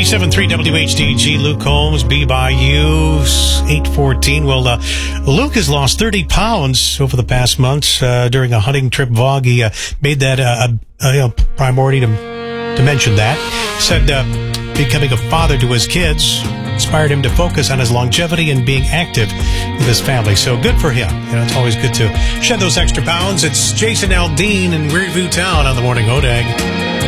97.3 WHDG, Luke Holmes, Be By You, 8:14. Well, Luke has lost 30 pounds over the past months during a hunting trip vlog. He made that a priority to mention that. Said becoming a father to his kids inspired him to focus on his longevity and being active with his family. So good for him. You know, it's always good to shed those extra pounds. It's Jason Aldean in Rearview Town on the Morning Hodag.